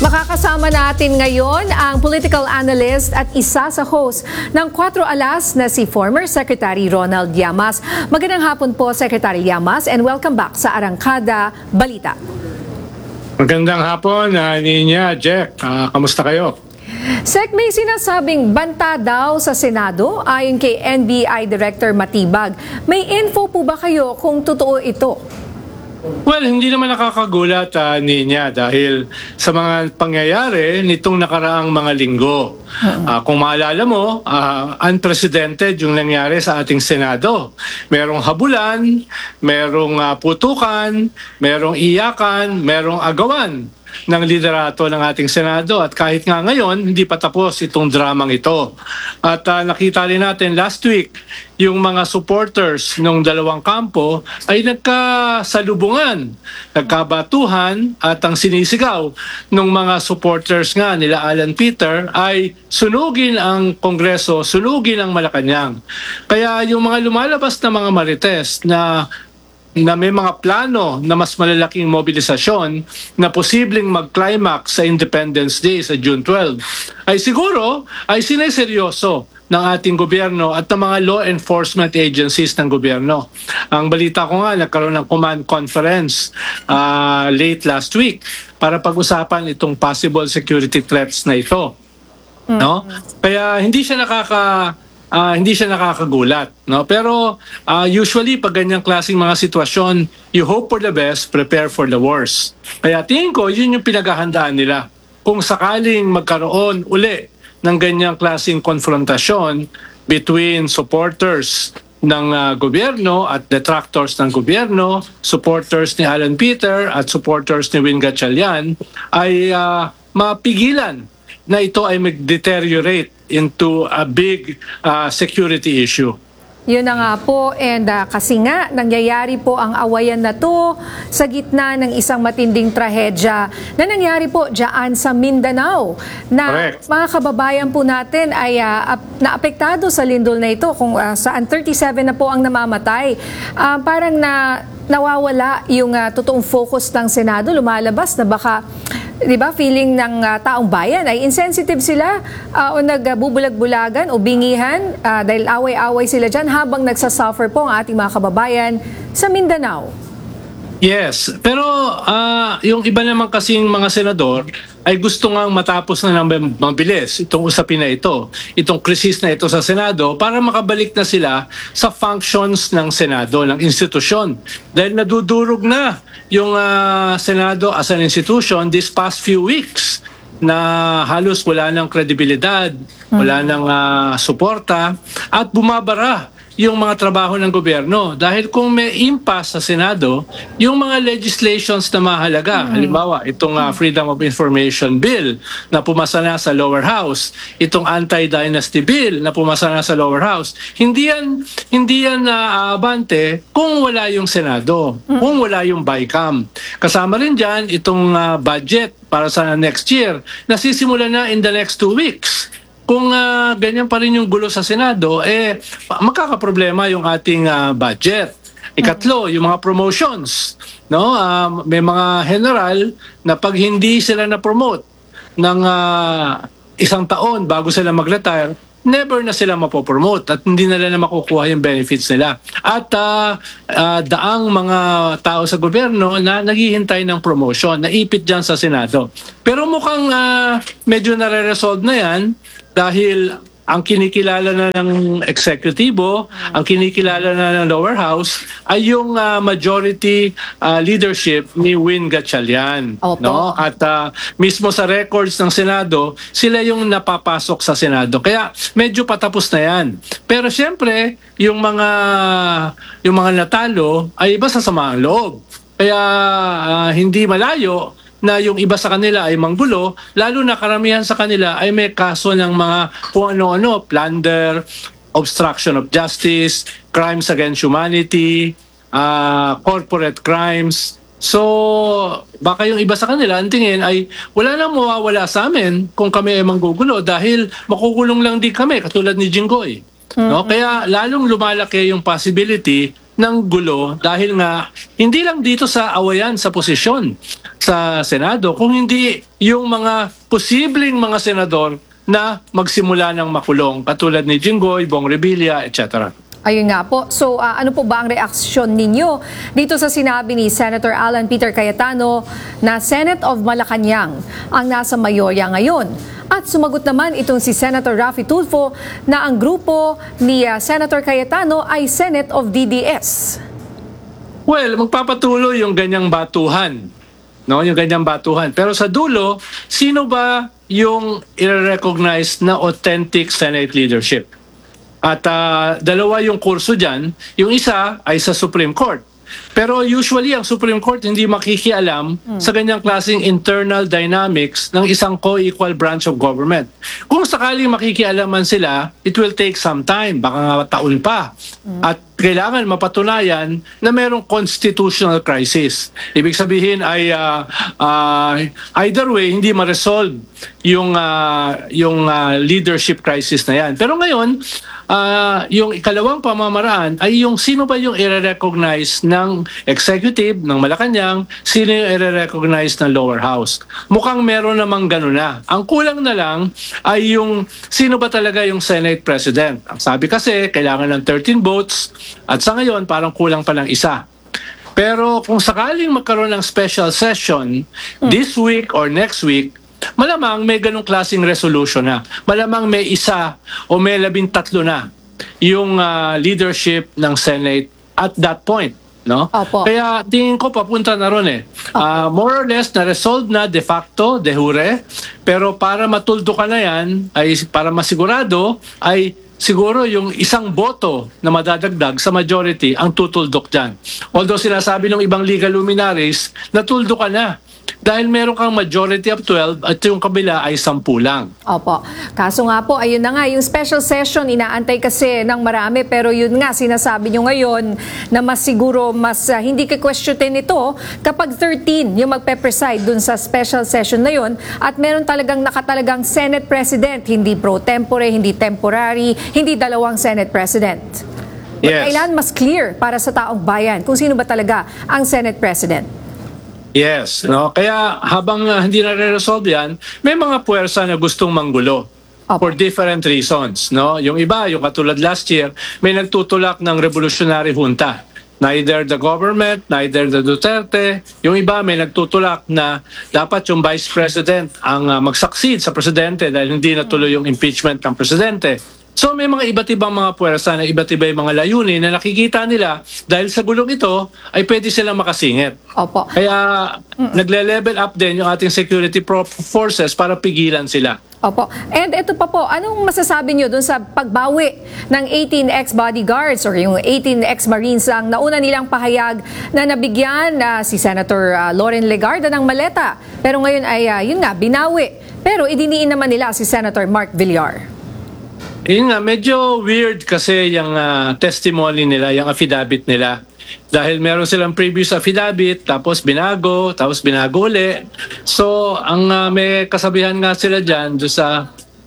Makakasama natin ngayon ang political analyst at isa sa host ng 4 Alas na si former Secretary Ronald Llamas. Magandang hapon po, Secretary Llamas, and welcome back sa Arangkada Balita. Magandang hapon, Ninya, Jack. Kamusta kayo? Sec, may sinasabing banta daw sa Senado ayon kay NBI Director Matibag. May info po ba kayo kung totoo ito? Well, hindi naman nakakagulat, Ninya, dahil sa mga pangyayari nitong nakaraang mga linggo. Kung maalala mo, unprecedented yung nangyari sa ating Senado. Merong habulan, merong putukan, merong iyakan, merong agawan ng liderato ng ating Senado, at kahit nga ngayon hindi pa tapos itong dramang ito. At nakita rin natin last week yung mga supporters ng dalawang kampo ay nagkasalubungan, nagkabatuhan, at ang sinisigaw ng mga supporters nga nila Alan Peter ay sunugin ang Kongreso, sunugin ang Malacanang. Kaya yung mga lumalabas na mga marites na may mga plano na mas malalaking mobilisasyon na posibleng mag-climax sa Independence Day sa June 12 ay siguro ay sineseryoso ng ating gobyerno at ng mga law enforcement agencies ng gobyerno. Ang balita ko nga, nagkaroon ng command conference late last week para pag-usapan itong possible security threats na ito. No? Kaya hindi siya nakakagulat, no? Pero usually pag ganyang klaseng mga sitwasyon, you hope for the best, prepare for the worst. Kaya tingin ko yun yung pinaghahandaan nila. Kung sakaling magkaroon uli ng ganyang klaseng konfrontasyon between supporters ng gobyerno at detractors ng gobyerno, supporters ni Alan Peter at supporters ni Win Gatchalian, ay mapigilan na ito ay mag-deteriorate into a big security issue. Yun na nga po, and kasi nga nangyayari po ang awayan na to sa gitna ng isang matinding trahedya na nangyari po dyan sa Mindanao na Correct. Mga kababayan po natin ay naapektado sa lindol na ito kung saan 37 na po ang namamatay. Parang nawawala yung totoong focus ng Senado, lumalabas na baka, di ba, feeling ng taong bayan ay insensitive sila o nagbubulag-bulagan o bingihan dahil away-away sila dyan habang nagsasuffer po ang ating mga kababayan sa Mindanao. Yes, pero yung iba naman kasing mga senador ay gusto ngang matapos na ng mabilis itong usapin na ito, itong krisis na ito sa Senado para makabalik na sila sa functions ng Senado, ng institusyon. Dahil nadudurog na yung Senado as an institution this past few weeks na halos wala ng kredibilidad, wala ng suporta, at bumabara yung mga trabaho ng gobyerno. Dahil kung may impasse sa Senado, yung mga legislations na mahalaga, halimbawa itong Freedom of Information Bill na pumasa na sa lower house, itong Anti-Dynasty Bill na pumasa na sa lower house, hindi yan aabante kung wala yung Senado, kung wala yung BICAM. Kasama rin dyan itong budget para sa next year, nasisimula na in the next 2 weeks. Kung ganyan pa rin yung gulo sa Senado, magkakaproblema yung ating budget. Ikatlo, yung mga promotions. No? May mga general na pag hindi sila na-promote ng isang taon bago sila mag-retire, never na sila mapopromote at hindi nila na makukuha yung benefits nila. At daang mga tao sa gobyerno na naghihintay ng promotion, naipit dyan sa Senado. Pero mukhang medyo nare-resolve na yan dahil ang kinikilala na ng eksekutibo, ang kinikilala na ng lower house ay yung majority leadership ni Win Gatchalian. No? At mismo sa records ng Senado, sila yung napapasok sa Senado. Kaya medyo patapos na yan. Pero siyempre, yung mga natalo ay iba sa samaang loob. Kaya hindi malayo na yung iba sa kanila ay manggulo, lalo na karamihan sa kanila ay may kaso ng mga kung ano-ano, plunder, obstruction of justice, crimes against humanity, corporate crimes. So, baka yung iba sa kanila, ang tingin ay wala nang mawawala sa amin kung kami ay manggugulo dahil makukulong lang din kami, katulad ni Jinggoy. No? Kaya lalong lumalaki yung possibility ng gulo dahil nga hindi lang dito sa awayan sa posisyon sa Senado, kung hindi yung mga posibleng mga senador na magsimula ng makulong katulad ni Jinggoy, Bong Revilla, etc. Ayun nga po. So ano po ba ang reaksyon ninyo dito sa sinabi ni Senator Alan Peter Cayetano na Senate of Malacanang ang nasa mayorya ngayon? At sumagot naman itong si Senator Raffy Tulfo na ang grupo ni Senator Cayetano ay Senate of DDS. Well, magpapatuloy yung ganyang batuhan. No, yung ganyang batuhan. Pero sa dulo, sino ba yung i-recognize na authentic Senate leadership? At dalawa yung kurso dyan. Yung isa ay sa Supreme Court. Pero usually ang Supreme Court hindi makikialam sa ganyang klaseng internal dynamics ng isang co-equal branch of government. Kung sakaling makikialaman sila, it will take some time, baka nga taon pa. At kailangan mapatunayan na mayroong constitutional crisis. Ibig sabihin ay either way hindi ma-resolve yung leadership crisis na yan. Pero ngayon, yung ikalawang pamamaraan ay yung sino ba yung i-recognize ng executive ng Malacanang, sino yung i-recognize ng lower house. Mukhang meron namang gano'n na. Ang kulang na lang ay yung sino ba talaga yung Senate President. Ang sabi kasi, kailangan ng 13 votes at sa ngayon parang kulang pa ng isa. Pero kung sakaling magkaroon ng special session this week or next week, malamang may ganong klaseng resolution na. Malamang may isa o may 13 na yung leadership ng Senate at that point. No? Opo. Kaya tingin ko papunta na ron eh. More or less na-resolve na de facto, de jure, pero para matuldo ka na yan, ay para masigurado, ay siguro yung isang boto na madadagdag sa majority ang tutuldok dyan. Although sinasabi ng ibang legal luminaries, natuldo ka na. Dahil meron kang majority of 12 at yung kabila ay 10 lang. Opo. Kaso nga po, ayun na nga, yung special session, inaantay kasi ng marami, pero yun nga, sinasabi nyo ngayon na mas siguro, mas hindi ka-questionin ito kapag 13 yung magpe-preside dun sa special session na yun at meron talagang nakatalagang Senate President, hindi pro tempore, hindi temporary, hindi dalawang Senate President. Yes. Kailan mas clear para sa taong bayan kung sino ba talaga ang Senate President? Yes, no. Kaya habang hindi na re-resolve 'yan, may mga puwersa na gustong manggulo for different reasons, no. Yung iba, yung katulad last year, may nagtutulak ng revolutionary junta. Neither the government, neither the Duterte. Yung iba may nagtutulak na dapat yung Vice President ang mag-succeed sa presidente dahil hindi natuloy yung impeachment ng presidente. So may mga iba't ibang mga puwersa na iba't iba yung mga layunin na nakikita nila dahil sa gulong ito ay pwede silang makasingit. Opo. Kaya nagle-level up din yung ating security forces para pigilan sila. Opo. And ito pa po, anong masasabi nyo dun sa pagbawi ng 18 ex-bodyguards or yung 18 ex-marines ang nauna nilang pahayag na nabigyan si Senator Loren Legarda ng maleta. Pero ngayon ay, yun nga, binawi. Pero idiniin naman nila si Senator Mark Villar. Yun nga, medyo weird kasi yung testimony nila, yung affidavit nila. Dahil meron silang previous affidavit, tapos binago uli. So, ang may kasabihan nga sila dyan, doon sa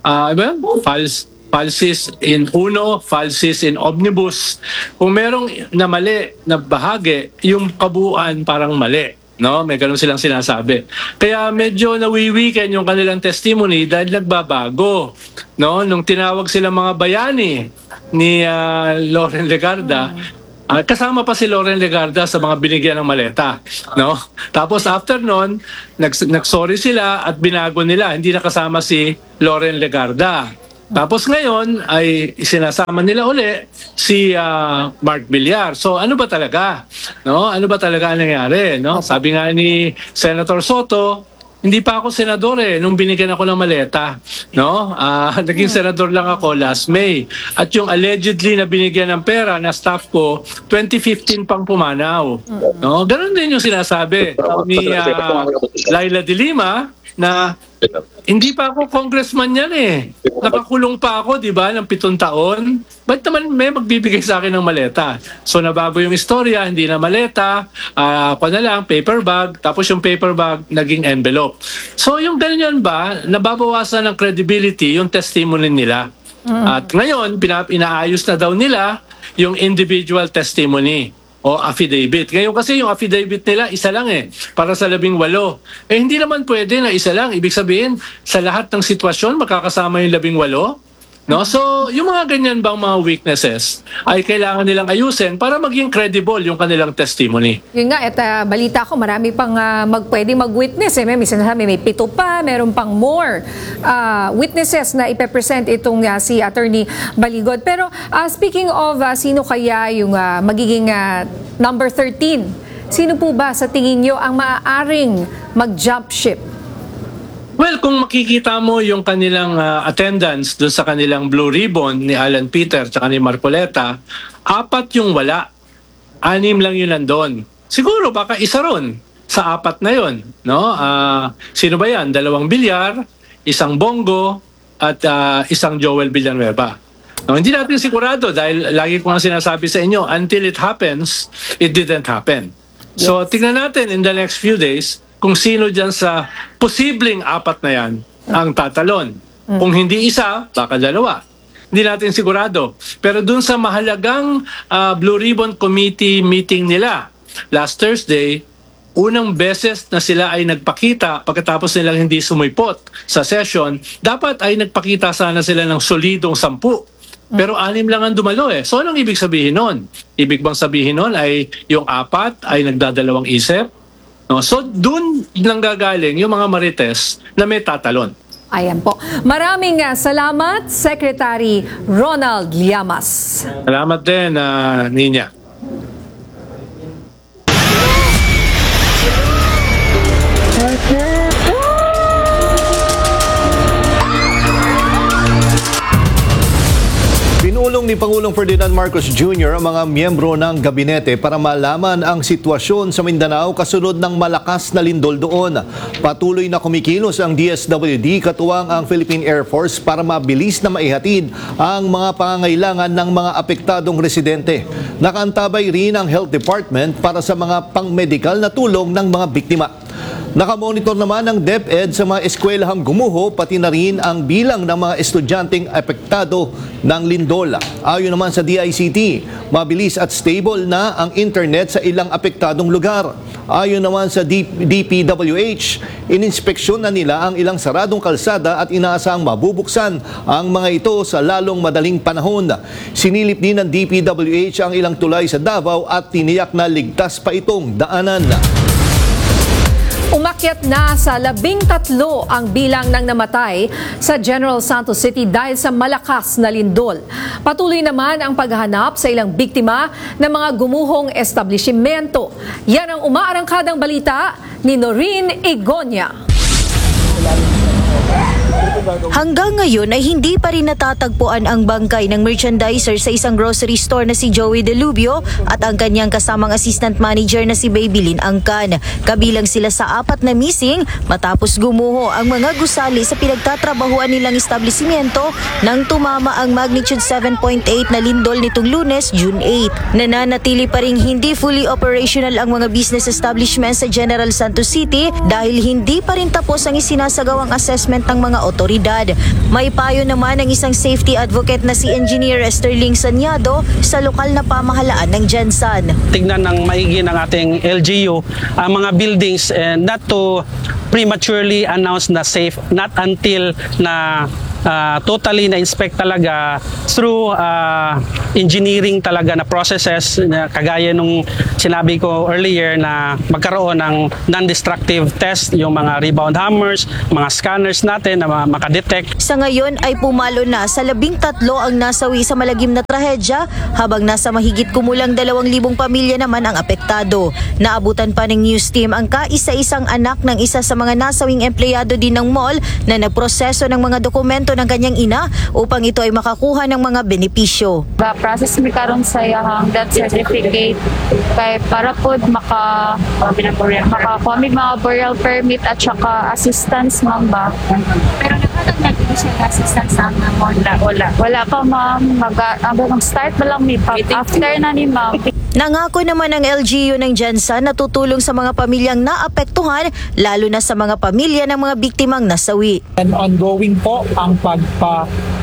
falsis in uno, falsis in omnibus. Kung merong na mali na bahagi, yung kabuuan parang mali. No, may ganun silang sinasabi. Kaya medyo nawiwiken yung kanilang testimony dahil nagbabago. No, nung tinawag sila mga bayani ni Loren Legarda, kasama pa si Loren Legarda sa mga binigyan ng maleta, no? Tapos after noon, nagsorry sila at binago nila, hindi na kasama si Loren Legarda. Tapos ngayon ay isinasama nila uli si Mark Villar. So ano ba talaga? No? Ano ba talaga ang nangyari, no? Sabi nga ni Senator Soto, hindi pa ako senador nung binigyan ako ng maleta, no? Naging senador lang ako last May. At yung allegedly na binigyan ng pera na staff ko 2015 pang pumanaw. No? Ganun din yung sinasabi ni Laila de Lima na hindi pa ako congressman yan Nakakulong pa ako, di ba, ng 7 taon. Ba't naman may magbibigay sa akin ng maleta? So nabago yung istorya, hindi na maleta, ako na lang, paper bag, tapos yung paper bag naging envelope. So yung ganyan ba, nababawasan ng credibility yung testimony nila. At ngayon, inaayos na daw nila yung individual testimony o affidavit. Ngayon kasi yung affidavit nila, isa lang para sa 18. Hindi naman pwede na isa lang. Ibig sabihin, sa lahat ng sitwasyon, makakasama yung 18? No? So, yung mga ganyan bang mga weaknesses ay kailangan nilang ayusin para maging credible yung kanilang testimony. Yun nga, at balita ko, marami pang pwede mag-witness. May sinasabi, may 7 pa, meron pang more witnesses na ipepresent itong si Attorney Baligod. Pero speaking of sino kaya yung magiging number 13, sino po ba sa tingin nyo ang maaaring mag-jump ship? Well, kung makikita mo yung kanilang attendance doon sa kanilang Blue Ribbon ni Alan Peter at ni Marcoleta, 4 yung wala. 6 lang yun nandun. Siguro baka isa ron sa 4 na yun. No? Sino ba yan? 2 Bilyar, 1 Bongo, at 1 Joel Villanueva. No, hindi natin sigurado dahil lagi ko nga sinasabi sa inyo, until it happens, it didn't happen. So tingnan natin in the next few days kung sino dyan sa posibleng 4 na yan ang tatalon. Kung hindi isa, baka 2. Hindi natin sigurado. Pero dun sa mahalagang Blue Ribbon Committee meeting nila last Thursday, unang beses na sila ay nagpakita pagkatapos nilang hindi sumipot sa session, dapat ay nagpakita sana sila ng solidong 10. Pero 6 lang ang dumalo So anong ibig sabihin nun? Ibig bang sabihin nun ay yung 4 ay nagdadalawang isip? No, so doon lang gagaling yung mga marites na may tatalon. Ayan po. Maraming salamat, Secretary Ronald Llamas. Salamat din, Ninya. Pinulong ni Pangulong Ferdinand Marcos Jr. ang mga miyembro ng gabinete para malaman ang sitwasyon sa Mindanao kasunod ng malakas na lindol doon. Patuloy na kumikilos ang DSWD katuwang ang Philippine Air Force para mabilis na maihatid ang mga pangangailangan ng mga apektadong residente. Nakaantabay rin ang Health Department para sa mga pangmedikal na tulong ng mga biktima. Nakamonitor naman ang DepEd sa mga eskwelahang gumuho pati na rin ang bilang ng mga estudyanteng apektado ng lindol. Ayon naman sa DICT, mabilis at stable na ang internet sa ilang apektadong lugar. Ayon naman sa DPWH, ininspeksyon na nila ang ilang saradong kalsada at inaasahang mabubuksan ang mga ito sa lalong madaling panahon. Sinilip din ng DPWH ang ilang tulay sa Davao at tiniyak na ligtas pa itong daanan. Umakyat na sa 13 ang bilang ng namatay sa General Santos City dahil sa malakas na lindol. Patuloy naman ang paghahanap sa ilang biktima ng mga gumuhong establishmento. Yan ang umaarangkadang balita ni Noreen Igonia. Hanggang ngayon ay hindi pa rin natatagpuan ang bangkay ng merchandiser sa isang grocery store na si Joey Delubio at ang kanyang kasamang assistant manager na si Babylin Angkan. Kabilang sila sa 4 na missing matapos gumuho ang mga gusali sa pinagtatrabahuan nilang establishmento nang tumama ang magnitude 7.8 na lindol nitong Lunes, June 8. Nananatili pa rin hindi fully operational ang mga business establishments sa General Santos City dahil hindi pa rin tapos ang isinasagawang assessment ng mga otoridad. May payo naman ng isang safety advocate na si Engineer Esterling Sanyado sa lokal na pamahalaan ng Jensan. Tignan ng maigi ng ating LGU ang mga buildings and not to prematurely announce na safe, not until na totally na-inspect talaga through engineering talaga na processes na kagaya nung sinabi ko earlier na magkaroon ng non-destructive test, yung mga rebound hammers, mga scanners natin na makadetect. Sa ngayon ay pumalo na sa 13 ang nasawi sa malagim na trahedya habang nasa mahigit kumulang 2,000 pamilya naman ang apektado. Naabutan pa ng news team ang kaisa-isang anak ng isa sa mga nasawing empleyado din ng mall na nagproseso ng mga dokumento ng kanyang ina upang ito ay makakuha ng mga benepisyo. Process mi karon sa iyang death certificate kay para pod makakuha mi mga burial permit at saka assistance ma'am ba. Pero naghatag na din siya assistance sa mga wala pa ma'am, mag-start pa lang mi after na ni ma'am. Nangako naman ang LGU ng Jensan na tutulong sa mga pamilyang naapektuhan, lalo na sa mga pamilya ng mga biktimang nasawi. And ongoing po ang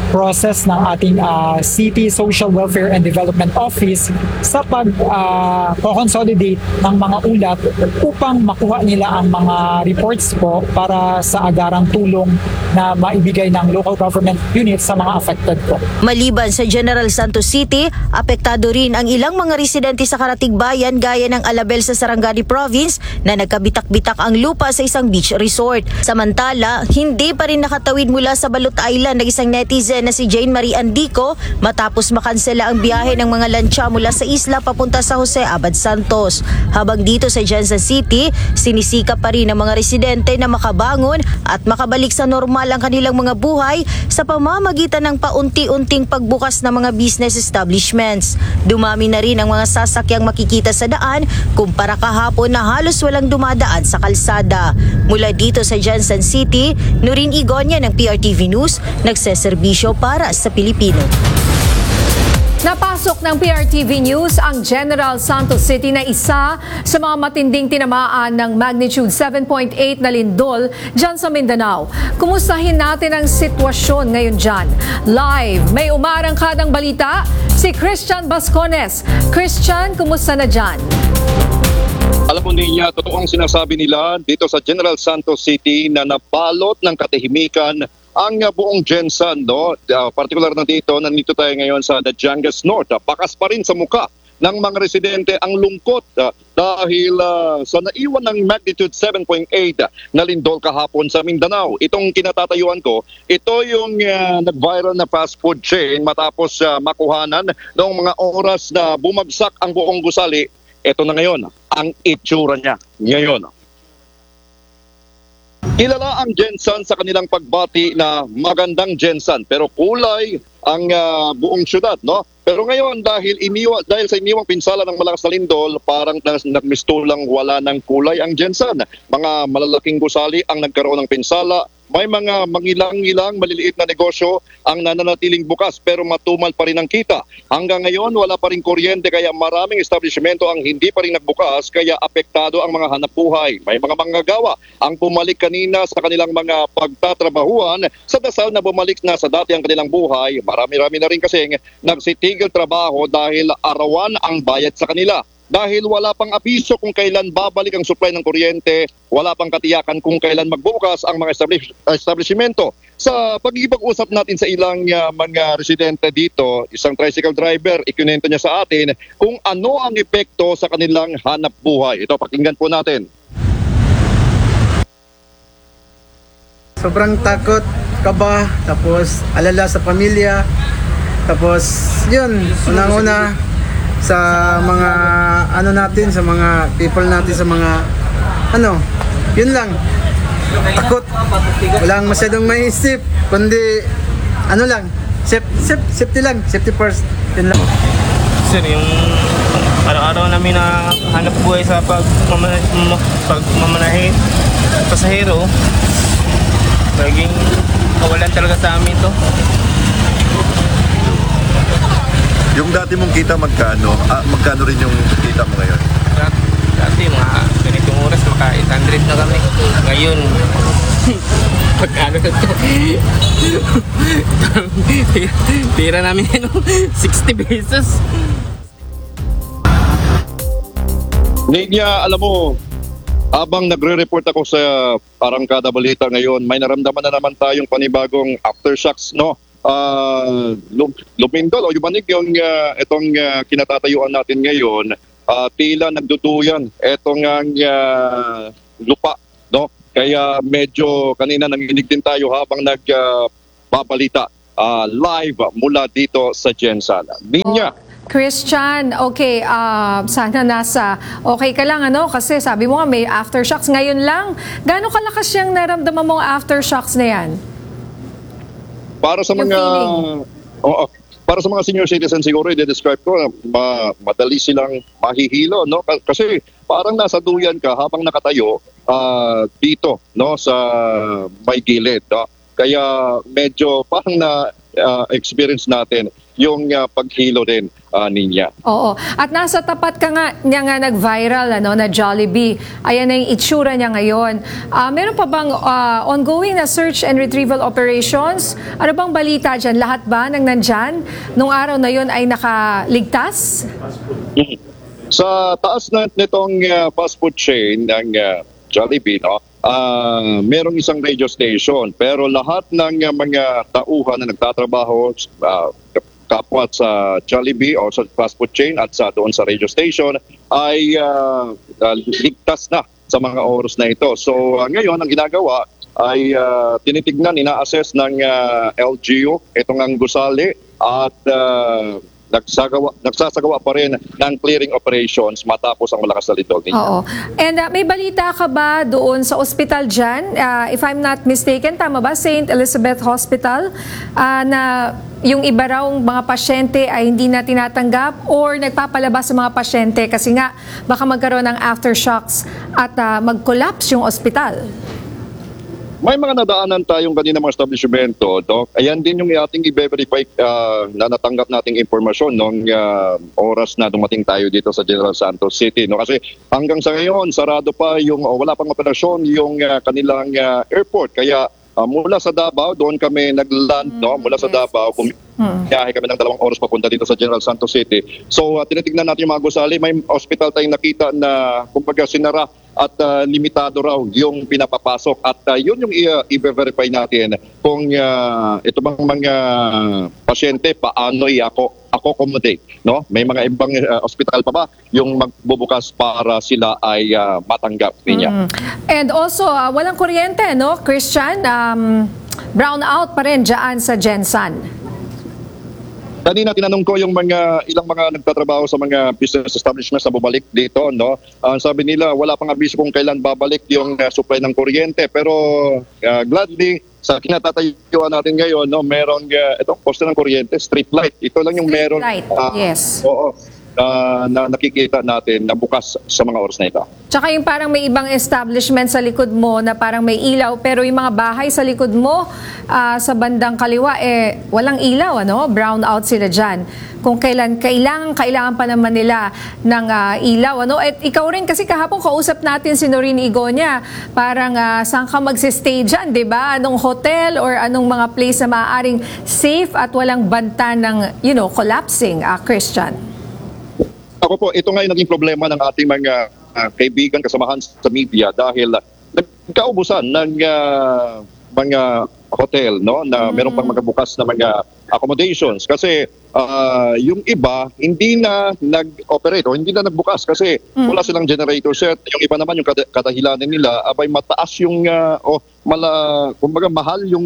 process ng ating City Social Welfare and Development Office sa pag-consolidate ng mga ulat upang makuha nila ang mga reports po para sa agarang tulong na maibigay ng local government units sa mga affected po. Maliban sa General Santos City, apektado rin ang ilang mga residente sa Karatig Bayan gaya ng Alabel sa Sarangani Province na nagkabitak-bitak ang lupa sa isang beach resort. Samantala, hindi pa rin nakatawid mula sa Balot Island ng isang netizen na si Jane Marie Andico matapos makansela ang biyahe ng mga lancha mula sa isla papunta sa Jose Abad Santos. Habang dito sa Jensen City, sinisikap pa rin ng mga residente na makabangon at makabalik sa normal ang kanilang mga buhay sa pamamagitan ng paunti-unting pagbukas ng mga business establishments. Dumami na rin ang mga sasakyang makikita sa daan kumpara kahapon na halos walang dumadaan sa kalsada. Mula dito sa Jensen City, Nurin Igonya ng PRTV News, nagseserbisyo para sa Pilipino. Napasok ng PRTV News ang General Santos City na isa sa mga matinding tinamaan ng magnitude 7.8 na lindol dyan sa Mindanao. Kumustahin natin ang sitwasyon ngayon dyan. Live, may umarangkadang balita, si Christian Bascones. Christian, kumusta na dyan? Alam mo niya, totoong sinasabi nila dito sa General Santos City na nabalot ng katahimikan ang buong Jensen, no? Partikular na dito, nandito tayo ngayon sa Najangas North. Bakas pa rin sa muka ng mga residente ang lungkot dahil sa naiwan ng magnitude 7.8 na lindol kahapon sa Mindanao. Itong kinatatayuan ko, ito yung nag-viral na fast food chain matapos makuhanan noong mga oras na bumagsak ang buong gusali. Ito na ngayon, ang itsura niya ngayon. Kilala ang Jensen sa kanilang pagbati na magandang Jensen pero kulay ang buong syudad, no? Pero ngayon dahil sa iniwang pinsala ng malakas na lindol, parang nagmistulang wala ng kulay ang Jensen. Mga malalaking gusali ang nagkaroon ng pinsala. May mga mangilang-ilang maliliit na negosyo ang nananatiling bukas pero matumal pa rin ang kita. Hanggang ngayon wala pa rin kuryente kaya maraming establishmento ang hindi pa rin nagbukas kaya apektado ang mga hanapbuhay. May mga manggagawa ang bumalik kanina sa kanilang mga pagtatrabahuan sa dasal na bumalik na sa dati ang kanilang buhay. Marami-rami na rin kasing nagsitigil trabaho dahil arawan ang bayad sa kanila. Dahil wala pang abiso kung kailan babalik ang supply ng kuryente, wala pang katiyakan kung kailan magbukas ang mga establishmento. Sa pag-ibag-usap natin sa ilang mga residente dito, isang tricycle driver, ikinento niya sa atin kung ano ang epekto sa kanilang hanap buhay. Ito, pakinggan po natin. Sobrang takot, kaba, tapos alala sa pamilya, tapos yun, unang-una, sa mga natin, sa mga people natin, sa mga yun lang, takot, walang masyadong maisip, kundi lang, safety lang, safety first, yun lang. Sir, yung araw-araw namin na hanap buhay sa pagmamanahe pasahero, naging kawalan talaga sa amin to. Yung dati mong kita magkano? Magkano rin yung kita mo ngayon? Dati mga ganitong oras maka 800 na kami. Ngayon, magkano na ito? Tira namin 60 pesos. Ninya, alam mo, habang nagre-report ako sa Arangkada Balita ngayon, may naramdaman na naman tayong panibagong aftershocks, no? Lumindol o yumanig yung itong kinatatayuan natin ngayon, tila nagduduyan itong lupa, no? Kaya medyo kanina nanginig din tayo habang nagbabalita live mula dito sa Jensen. Ninya. Christian, okay, sana okay ka lang, kasi sabi mo nga may aftershocks ngayon lang. Gaano kalakas yung naramdaman mong aftershocks na yan? Para sa mga senior citizens siguro i-describe ko madali silang mahihilo, no? Kasi parang nasa duyan ka habang nakatayo dito, no, sa may gilid, no? Kaya medyo parang na experience natin yung paghilo din niya. Oo. At nasa tapat ka nga niya nga nag-viral na Jollibee. Ayan na yung itsura niya ngayon. Meron pa bang ongoing na search and retrieval operations? Ano bang balita dyan? Lahat ba ng nandyan nung araw na yun ay nakaligtas? Sa taas na nitong fast food chain ng Jollibee, merong isang radio station, pero lahat ng mga tauhan na nagtatrabaho kapwa sa Jollibee o sa fast food chain at doon sa radio station ay ligtas na sa mga oras na ito. So ngayon ang ginagawa ay tinitignan, ina-assess ng LGU itong ang gusali at nagsasagawa pa rin ng clearing operations matapos ang malakas na lindol. Oo. And may balita ka ba doon sa ospital dyan? If I'm not mistaken, tama ba? St. Elizabeth Hospital, na yung iba raw mga pasyente ay hindi na tinatanggap or nagpapalabas sa mga pasyente kasi nga baka magkaroon ng aftershocks at mag-collapse yung ospital. May mga nadaanan tayong kanina mga establishmento, Doc. Ayan din yung ating i-verify na natanggap nating impormasyon noong oras na dumating tayo dito sa General Santos City. Kasi hanggang sa ngayon, sarado pa yung wala pang operasyon yung kanilang airport. Kaya mula sa Davao, doon kami nag-land, mula sa Davao, biyahe kami ng 2 oras papunta dito sa General Santos City. So tinitignan natin yung mga gusali, may hospital tayong nakita na kumbaga sinara at limitado raw yung pinapapasok at yun yung i-verify natin kung ito bang mga pasyente paano i-accommodate, may mga ibang hospital pa ba yung magbubukas para sila ay matanggap niya. And also walang kuryente, Christian, brown out pa rin dyan sa Gensan. Kanina tinanong ko yung ilang mga nagtatrabaho sa mga business establishments na bumalik dito, sabi nila wala pang abiso kung kailan babalik yung supply ng kuryente, pero gladly sa kinatatayuan natin ngayon, merong itong poste ng kuryente, street light. Ito lang yung meron. Yes. Oo. Na nakikita natin na bukas sa mga oras na ito. Tsaka yung parang may ibang establishment sa likod mo na parang may ilaw, pero yung mga bahay sa likod mo sa bandang kaliwa walang ilaw, brown out sila dyan. Kung kailangan pa naman nila ng ilaw, At ikaw rin kasi kahapon kausap natin si Noreen Igonia, parang saan ka magsistay dyan, di ba? Anong hotel or anong mga place na maaaring safe at walang banta ng collapsing, Christian? Ako po, ito nga yung naging problema ng ating mga kaibigan, kasamahan sa media dahil nagkaubusan ng mga hotel, na meron pang magabukas na mga accommodations kasi yung iba hindi na nag-operate o hindi na nagbukas kasi wala silang generator set. Yung iba naman yung kadahilanan nila abay mataas yung kumbaga mahal yung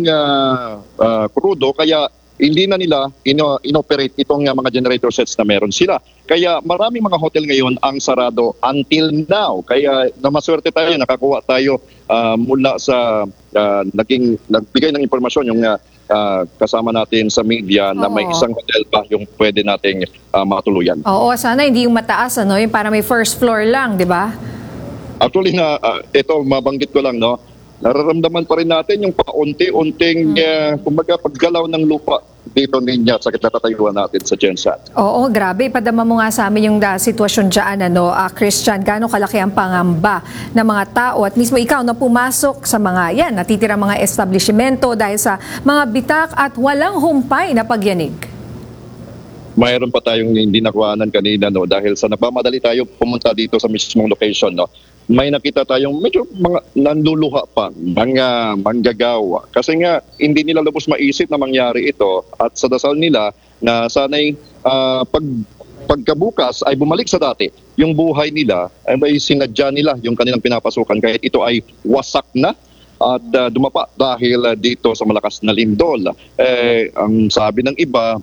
krudo kaya hindi na nila inoperate itong mga generator sets na meron sila. Kaya maraming mga hotel ngayon ang sarado until now. Kaya namaswerte tayo, nakakuha tayo mula sa nagbigay ng impormasyon yung kasama natin sa media na may isang hotel pa yung pwede nating matuluyan. Oo, sana hindi yung mataas, yung para may first floor lang, di ba? Actually, ito mabanggit ko lang, nararamdaman pa rin natin yung paunti-unting kumbaga paggalaw ng lupa dito niya sa kinatatayuan natin sa Gensan. Oo, grabe. Padama mo nga sa amin yung sitwasyon dyan, Christian. Gaano kalaki ang pangamba ng mga tao at mismo ikaw na pumasok sa mga natitira mga establishmento dahil sa mga bitak at walang humpay na pagyanig. Mayroon pa tayong hindi nakuhanan kanina dahil sa nagmamadali tayo pumunta dito sa mismong location. May nakita tayong medyo mga nanluluha pa, mga manggagawa. Kasi nga, hindi nila lubos maisip na mangyari ito at sa dasal nila na sana'y pagkabukas ay bumalik sa dati. Yung buhay nila ay sinadya nila yung kanilang pinapasukan kahit ito ay wasak na at dumapa dahil dito sa malakas na lindol. Ang sabi ng iba,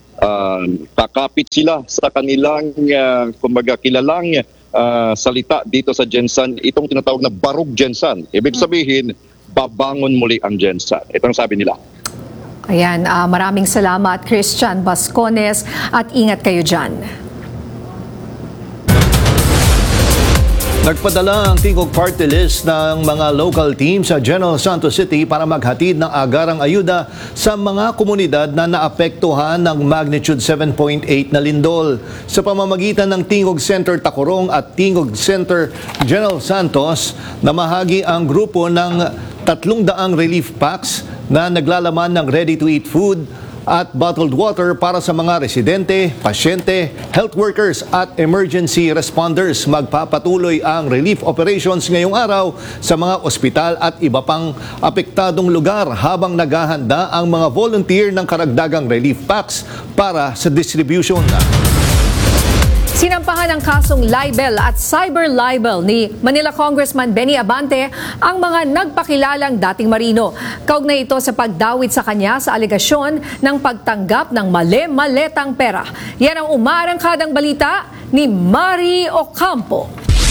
kakapit sila sa kanilang kumbaga kilalang salita dito sa Gensan, itong tinatawag na Barug Gensan. Ibig sabihin, babangon muli ang Gensan. Itong sabi nila. Ayan, maraming salamat Christian Bascones at ingat kayo dyan. Nagpadala ang Tingog Party List ng mga local team sa General Santos City para maghatid ng agarang ayuda sa mga komunidad na naapektuhan ng magnitude 7.8 na lindol. Sa pamamagitan ng Tingog Center Tacorong at Tingog Center General Santos, namahagi ang grupo ng 300 relief packs na naglalaman ng ready-to-eat food at bottled water para sa mga residente, pasyente, health workers at emergency responders. Magpapatuloy ang relief operations ngayong araw sa mga ospital at iba pang apektadong lugar habang naghahanda ang mga volunteer ng karagdagang relief packs para sa distribution. Sinampahan ng kasong libel at cyber libel ni Manila Congressman Benny Abante ang mga nagpakilalang dating marino. Kaugnay ito sa pagdawit sa kanya sa alegasyon ng pagtanggap ng mali-maletang pera. Yan ang umaarangkadang balita ni Mari Ocampo.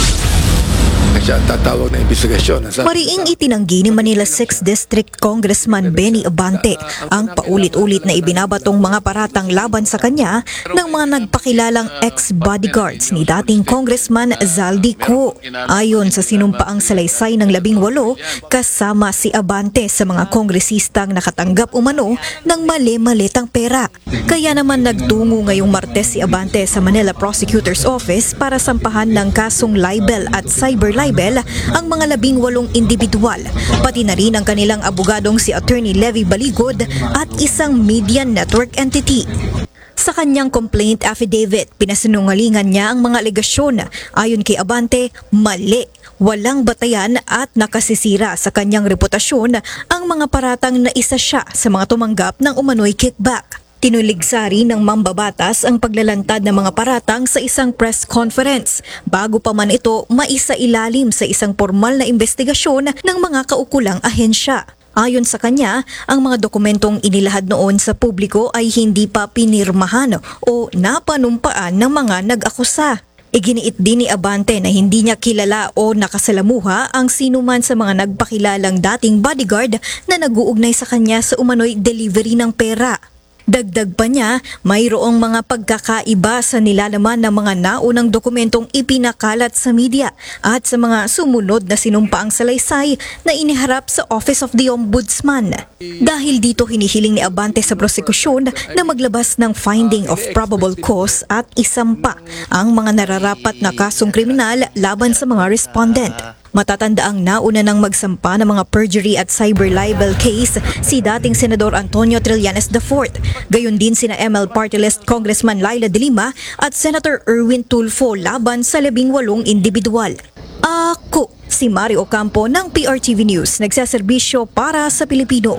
Tatawag na investigasyon. Mariing itinanggi ni Manila 6th District Congressman Benny Abante ang paulit-ulit na ibinabatong mga paratang laban sa kanya ng mga nagpakilalang ex-bodyguards ni dating Congressman Zaldi Co. Ayon sa sinumpaang salaysay ng 18, kasama si Abante sa mga kongresistang nakatanggap umano ng mali-malitang pera. Kaya naman nagtungo ngayong Martes si Abante sa Manila Prosecutor's Office para sampahan ng kasong libel at cyber libel ang mga 18 individual, pati na rin ang kanilang abogadong si Attorney Levy Baligod at isang media network entity. Sa kanyang complaint affidavit, pinasinungalingan niya ang mga alegasyon. Ayon kay Abante, mali, walang batayan at nakasisira sa kanyang reputasyon ang mga paratang na isa siya sa mga tumanggap ng umano'y kickback. Tinuligsari ng mambabatas ang paglalantad ng mga paratang sa isang press conference bago pa man ito maisailalim sa isang formal na investigasyon ng mga kaukulang ahensya. Ayon sa kanya, ang mga dokumentong inilahad noon sa publiko ay hindi pa pinirmahan o napanumpaan ng mga nag-akusa. Iginiit din ni Abante na hindi niya kilala o nakasalamuha ang sinuman sa mga nagpakilalang dating bodyguard na nag-uugnay sa kanya sa umano'y delivery ng pera. Dagdag pa niya, mayroong mga pagkakaiba sa nilalaman ng mga naunang dokumentong ipinakalat sa media at sa mga sumunod na sinumpaang salaysay na iniharap sa Office of the Ombudsman. Dahil dito hinihiling ni Abante sa prosekusyon na maglabas ng finding of probable cause at isampa ang mga nararapat na kasong kriminal laban sa mga respondent. Matatandaang nauna nang magsampa ng mga perjury at cyber libel case si dating Senador Antonio Trillanes IV. Gayon din sina ML Party List Congressman Laila De Lima at Senator Erwin Tulfo laban sa 18 individual. Ako, si Mario Ocampo ng PRTV News, nagsaserbisyo para sa Pilipino.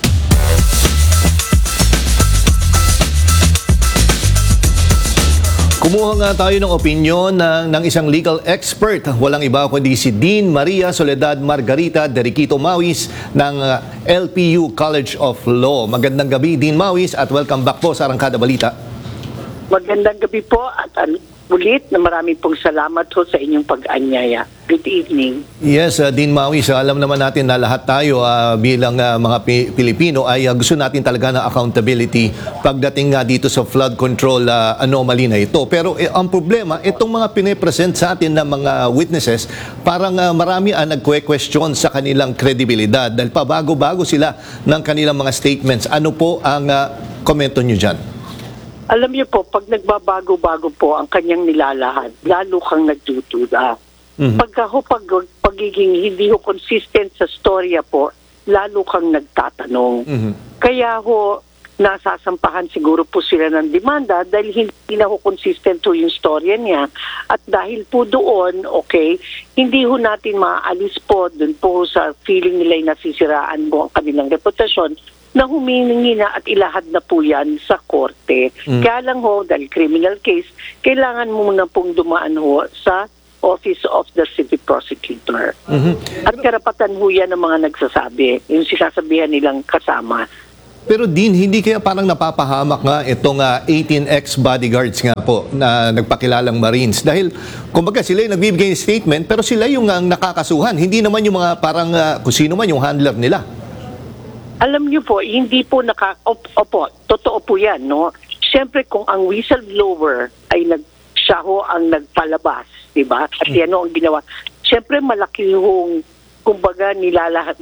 Kumuha nga tayo ng opinyon ng isang legal expert. Walang iba kundi si Dean Maria Soledad Margarita Deriquito Mawis ng LPU College of Law. Magandang gabi, Dean Mawis, at welcome back po sa Arangkada Balita. Magandang gabi po at ulit na marami pong salamat ho sa inyong pag-anyaya. Good evening. Yes, Dean Mawis, alam naman natin na lahat tayo bilang mga Pilipino ay gusto natin talaga ng accountability pagdating dito sa flood control anomaly na ito. Pero ang problema, itong mga pinipresent sa atin ng mga witnesses, parang marami ang nagque-question sa kanilang kredibilidad dahil pabago-bago sila ng kanilang mga statements. Ano po ang komento nyo dyan? Alam niyo po, pag nagbabago-bago po ang kanyang nilalahad, lalo kang nagdududa. Pagiging hindi ho consistent sa storya po, lalo kang nagtatanong. Kaya ho, nasasampahan siguro po sila ng demanda dahil hindi na ho consistent ho yung storya niya. At dahil po doon, okay, hindi ho natin maaalis po doon po sa feeling nila'y nasisiraan mo ang kanilang reputasyon na humihingi na at ilahad na po yan sa korte. Kaya lang ho, dahil criminal case, kailangan mo muna pong dumaan ho sa Office of the City Prosecutor. At karapatan ho yan ng mga nagsasabi, yung sinasabihan nilang kasama. Pero Dean, hindi kaya parang napapahamak nga itong 18 ex-bodyguards nga po na nagpakilalang Marines? Dahil, kumbaga sila yung nagbibigay ng statement, pero sila yung nakakasuhan. Hindi naman yung mga parang kung sino man yung handler nila. Alam niyo po, hindi po opo, totoo po yan, no? Siyempre kung ang whistleblower ay siya ho ang nagpalabas, di ba? At yan ho ang ginawa. Siyempre, malaki hong, kumbaga, nilalahat,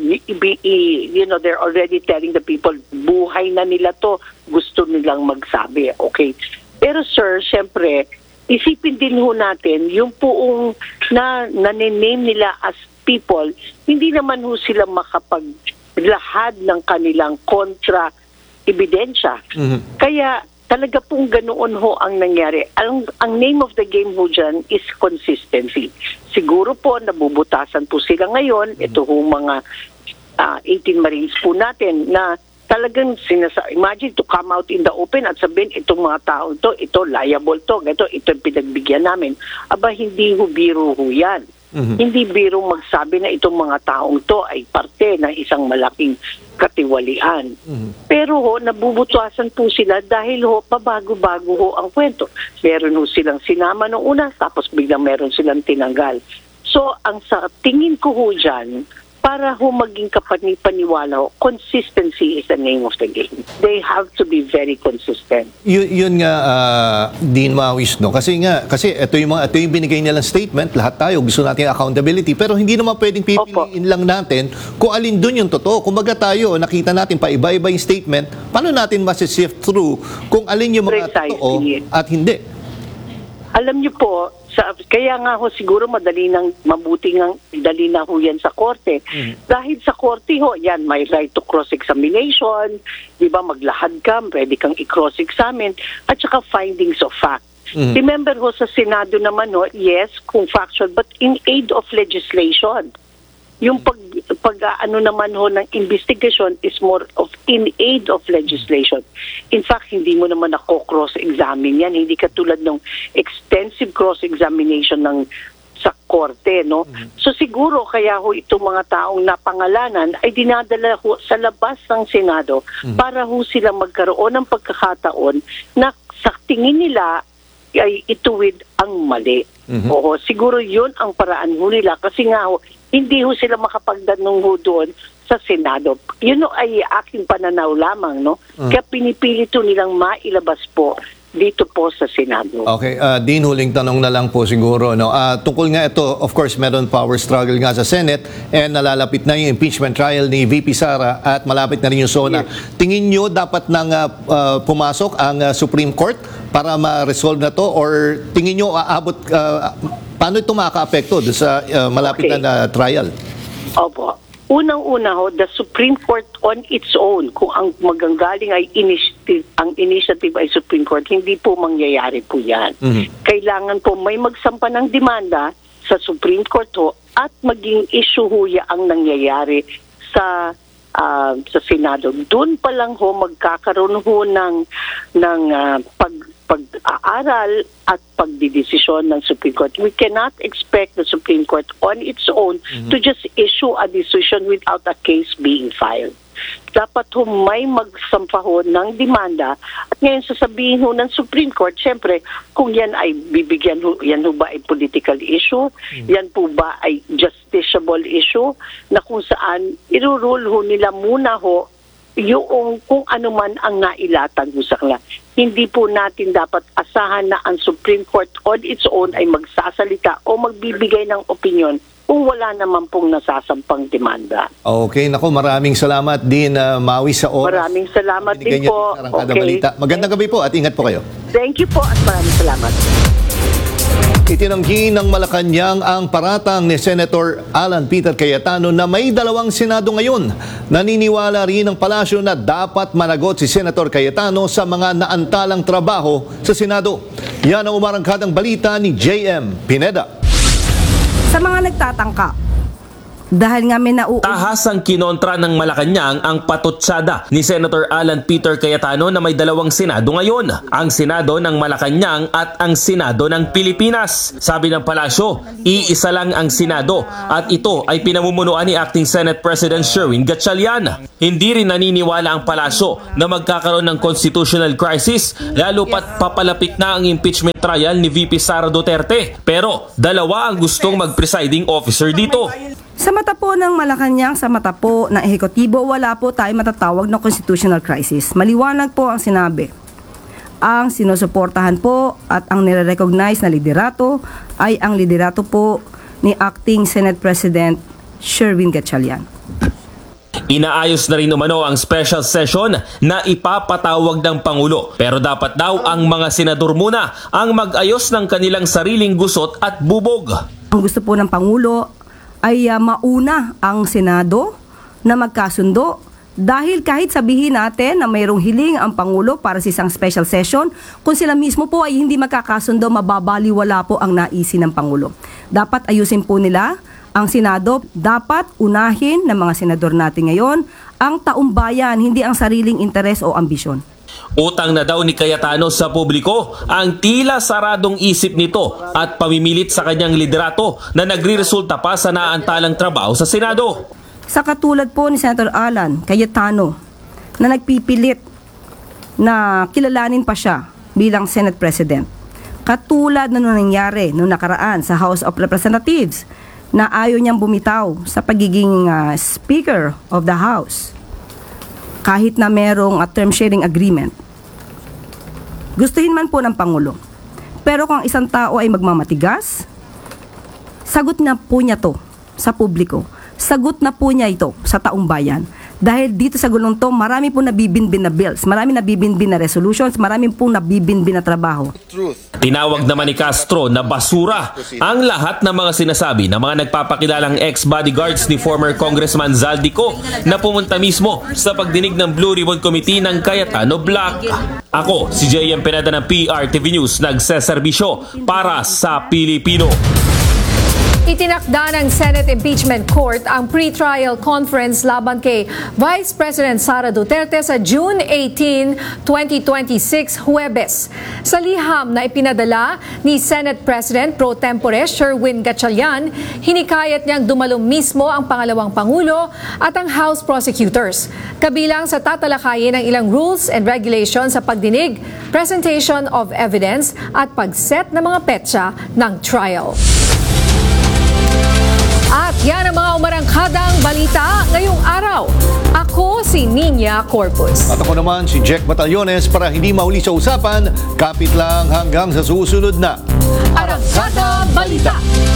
they're already telling the people, buhay na nila to, gusto nilang magsabi, okay? Pero sir, siyempre, isipin din ho natin, yung poong naniname nila as people, hindi naman ho sila makapaglahad ng kanilang kontra-ebidensya. Kaya talaga pong ganoon ho ang nangyari. Ang name of the game ho dyan is consistency. Siguro po nabubutasan po sila ngayon, ito ho mga 18 Marines po natin na talagang imagine to come out in the open at sabihin itong mga tao ito liable to, ito yung pinagbigyan namin. Aba, hindi ho biro ho yan. Hindi biro magsabi na itong mga taong to ay parte ng isang malaking katiwalian. Pero ho, nabubutasan po sila dahil ho, pabago-bago ho ang kwento. Meron ho silang sinama noong una, tapos biglang meron silang tinanggal. So, ang sa tingin ko ho dyan, para ho maging kapani-paniwala ho, consistency is the name of the game. They have to be very consistent. Yun nga, Dean Mawis, no? Kasi ito yung binigay nilang statement, lahat tayo gusto natin accountability, pero hindi naman pwedeng pipiliin lang natin kung alin dun yung totoo. Kumbaga tayo, nakita natin pa iba-iba yung statement, paano natin masisift through kung alin yung mga totoo at hindi? Alam niyo po, kaya nga ho siguro mabuti nga dali na ho yan sa korte. Dahil sa korte ho, yan, may right to cross-examination, di ba, maglahad ka, pwede kang i-cross-examine, at saka findings of fact. Remember ho, sa Senado naman ho, yes, kung factual, but in aid of legislation. Yung ano naman ho ng investigation is more of in aid of legislation. In fact, hindi mo naman ako cross-examine yan. Hindi katulad ng extensive cross-examination sa korte, no? So siguro kaya ho itong mga taong napangalanan ay dinadala ho sa labas ng Senado para ho sila magkaroon ng pagkakataon na sa tingin nila ay ituwid ang mali. Oo, siguro yun ang paraan ho nila kasi nga ho, hindi ho sila makapagdanong ho doon sa Senado. Yun ay aking pananaw lamang, no? Kaya pinipilit nilang mailabas po dito po sa Senado. Okay, Dean, huling tanong na lang po siguro. No? Tungkol nga ito, of course, meron power struggle nga sa Senate and nalalapit na yung impeachment trial ni VP Sara at malapit na rin yung SONA. Yes. Tingin nyo dapat nang pumasok ang Supreme Court para ma-resolve na to or tingin nyo aabot, paano ito makaka-apekto sa malapit na trial? Opo. Unang-una ho, the Supreme Court on its own, kung ang maganggaling ay ang initiative ay Supreme Court, hindi po mangyayari po yan. Kailangan po may magsampa ng demanda sa Supreme Court ho at maging issue ho ang nangyayari sa Senado. Doon pa lang ho magkakaroon ho ng pag-aaral at pagdidesisyon ng Supreme Court. We cannot expect the Supreme Court on its own to just issue a decision without a case being filed. Dapat ho may magsampa ho ng demanda at ngayon sasabihin ho ng Supreme Court, syempre, kung yan ay bibigyan ho, yan ho ba ay political issue, yan po ba ay justiciable issue, na kung saan irurule ho nila muna ho yung kung ano man ang nailatag sa kanila. Hindi po natin dapat asahan na ang Supreme Court on its own ay magsasalita o magbibigay ng opinion kung wala naman pong nasasampang demanda. Okay, naku, maraming salamat din, Mawi, sa oras. Maraming salamat din po. Okay. Magandang gabi po at ingat po kayo. Thank you po at maraming salamat. Itinanggi ng Malacanang ang paratang ni Senator Alan Peter Cayetano na may dalawang Senado ngayon. Naniniwala rin ang palasyo na dapat managot si Senator Cayetano sa mga naantalang trabaho sa Senado. Yan ang umarangkadang balita ni JM Pineda. Sa mga nagtatangka, dahil nga may tahasang kinontra ng Malacanang ang patutsada ni Senator Alan Peter Cayetano na may dalawang Senado ngayon, ang Senado ng Malacanang at ang Senado ng Pilipinas. Sabi ng palasyo, iisa lang ang Senado at ito ay pinamumunuan ni Acting Senate President Sherwin Gatchalian. Hindi rin naniniwala ang palasyo na magkakaroon ng constitutional crisis lalo pat papalapit na ang impeachment trial ni VP Sara Duterte. Pero dalawa ang gustong mag-presiding officer dito. Sa mata po ng Malacanang, sa mata po ng ehekutibo, wala po tayo matatawag na constitutional crisis. Maliwanag po ang sinabi. Ang sinusuportahan po at ang nire-recognize na liderato ay ang liderato po ni Acting Senate President Sherwin Gatchalian. Inaayos na rin umano ang special session na ipapatawag ng Pangulo. Pero dapat daw ang mga senador muna ang mag-ayos ng kanilang sariling gusot at bubog. Ang gusto po ng Pangulo ay mauna ang Senado na magkasundo. Dahil kahit sabihin natin na mayroong hiling ang Pangulo para sa isang special session, kung sila mismo po ay hindi magkakasundo, mababaliwala po ang naisin ng Pangulo. Dapat ayusin po nila ang Senado. Dapat unahin ng mga senador natin ngayon ang taumbayan, hindi ang sariling interes o ambisyon. Utang na daw ni Cayetano sa publiko ang tila saradong isip nito at pamimilit sa kanyang liderato na nagre-resulta pa sa naantalang trabaho sa Senado. Sa katulad po ni Senator Alan Cayetano na nagpipilit na kilalanin pa siya bilang Senate President. Katulad na nangyari noong nakaraan sa House of Representatives na ayaw niyang bumitaw sa pagiging Speaker of the House kahit na merong term sharing agreement. Gustuhin man po ng Pangulo. Pero kung isang tao ay magmamatigas, sagot na po niya to sa publiko. Sagot na po niya ito sa taong bayan. Dahil dito sa gulong to, marami po nabibinbin na bills, marami nabibinbin na resolutions, marami po nabibinbin na trabaho. Tinawag naman ni Castro na basura ang lahat ng mga sinasabi ng mga nagpapakilalang ex-bodyguards ni former Congressman Zaldico na pumunta mismo sa pagdinig ng Blue Ribbon Committee ng Cayetano Black. Ako, si JM Pineda ng PRTV News, nagseserbisyo para sa Pilipino. Itinakda ng Senate Impeachment Court ang pre-trial conference laban kay Vice President Sara Duterte sa June 18, 2026, Huwebes. Sa liham na ipinadala ni Senate President Pro Tempore Sherwin Gatchalian, hinikayat niyang dumalo mismo ang pangalawang Pangulo at ang House Prosecutors. Kabilang sa tatalakayin ng ilang rules and regulations sa pagdinig, presentation of evidence at pagset ng mga petsa ng trial. At yan ang mga umarangkadang balita ngayong araw. Ako si Nina Corpus. At ako naman si Jack Batallones. Para hindi mahuli sa usapan, kapit lang hanggang sa susunod na Arangkada Balita.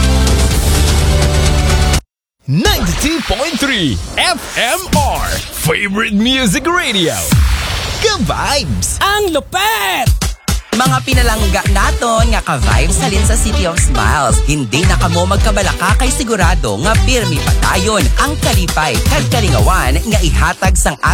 92.3 FMR Favorite Music Radio. Ka-vibes! Ang lupet! Mga pinalangga naton nga ka-vibes halin sa City of Smiles. Hindi na kamo magkabalaka kay sigurado nga pirmi patayon ang kalipay kag kalingawan nga ihatag sang